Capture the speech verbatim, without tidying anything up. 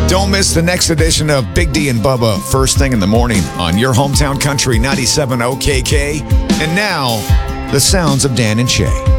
Don't miss the next edition of Big D and Bubba first thing in the morning on your hometown country ninety-seven point oh K K. And now, the sounds of Dan and Shay.